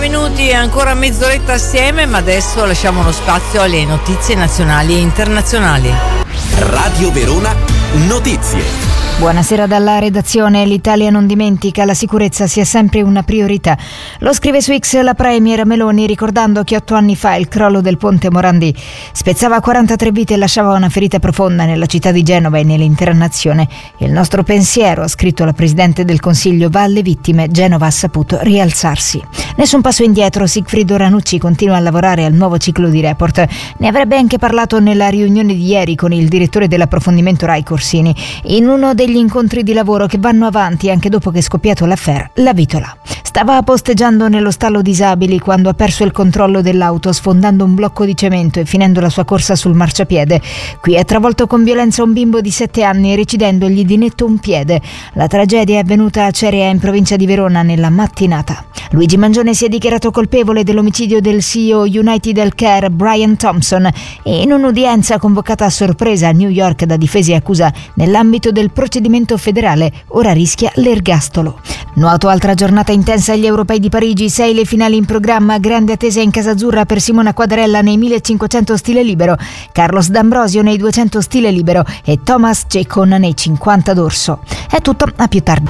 minuti e ancora mezz'oretta assieme, ma adesso lasciamo uno spazio alle notizie nazionali e internazionali. Radio Verona Notizie. Buonasera dalla redazione. L'Italia non dimentica, la sicurezza sia sempre una priorità. Lo scrive su X la premier Meloni, ricordando che 8 anni fa il crollo del ponte Morandi spezzava 43 vite e lasciava una ferita profonda nella città di Genova e nell'intera nazione. Il nostro pensiero, ha scritto la Presidente del Consiglio, va alle vittime. Genova ha saputo rialzarsi. Nessun passo indietro, Sigfrido Ranucci continua a lavorare al nuovo ciclo di report. Ne avrebbe anche parlato nella riunione di ieri con il direttore dell'approfondimento Rai Corsini, in uno degli incontri di lavoro che vanno avanti anche dopo che è scoppiato l'affaire La Vitola. Stava posteggiando nello stallo disabili quando ha perso il controllo dell'auto, sfondando un blocco di cemento e finendo la sua corsa sul marciapiede. Qui ha travolto con violenza un bimbo di 7 anni, recidendogli di netto un piede. La tragedia è avvenuta a Cerea, in provincia di Verona, nella mattinata. Luigi Mangione si è dichiarato colpevole dell'omicidio del CEO United Healthcare Brian Thompson e in un'udienza convocata a sorpresa a New York da difesa e accusa nell'ambito del procedimento federale, ora rischia l'ergastolo. Nuoto, altra giornata intensa agli europei di Parigi, 6 le finali in programma, grande attesa in Casa Azzurra per Simona Quadarella nei 1500 stile libero, Carlos D'Ambrosio nei 200 stile libero e Thomas Cecon nei 50 dorso. È tutto, a più tardi.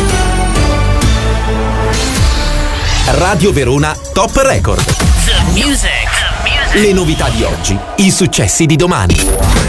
Radio Verona Top Record. The music. Le novità di oggi, i successi di domani.